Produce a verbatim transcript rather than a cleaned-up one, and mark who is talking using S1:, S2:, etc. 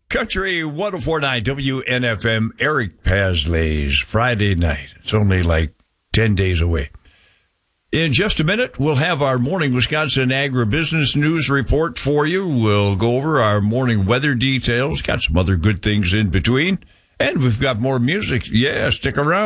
S1: Country one oh four point nine W N F M, Eric Pasley's Friday night. It's only like ten days away. In just a minute, we'll have our morning Wisconsin agribusiness news report for you. We'll go over our morning weather details, got some other good things in between, and we've got more music. Yeah, stick around.